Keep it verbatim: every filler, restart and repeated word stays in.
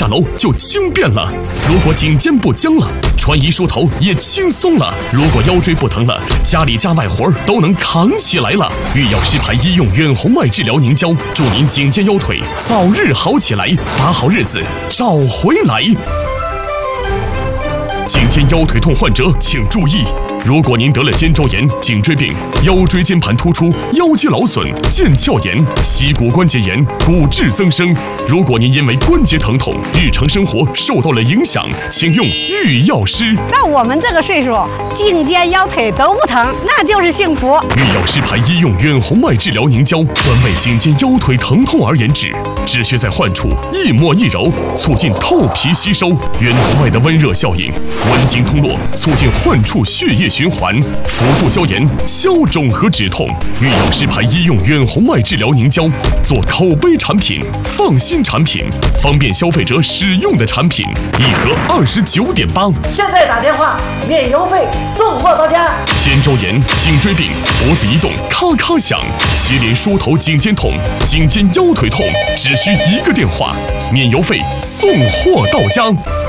楼就轻便了。如果颈肩不僵了，穿衣梳头也轻松了。如果腰椎不疼了，家里家外活都能扛起来了。玉药师牌医用远红外治疗凝胶，祝您颈肩腰腿早日好起来，把好日子找回来。颈肩腰腿痛患者请注意，如果您得了肩周炎、颈椎病、腰椎间盘突出、腰肌劳损、腱鞘炎、膝骨关节炎、骨质增生，如果您因为关节疼痛，日常生活受到了影响，请用玉药师。 那我们这个岁数，颈肩腰腿都不疼，那就是幸福。 玉药师牌医用远红外治疗凝胶，专为颈肩腰腿疼痛而研制，只需在患处一抹一揉，促进透皮吸收，远红外的温热效应，温经通络，促进患处血液循环，辅助消炎、消肿和止痛。玉药师牌医用远红外治疗凝胶，做口碑产品、放心产品、方便消费者使用的产品，一盒二十九点八。 现在打电话，免邮费，送货到家。 肩周炎、颈椎病、脖子移动咔咔响，接连梳头颈肩痛、颈肩腰腿痛，只需一个电话，免邮费，送货到家。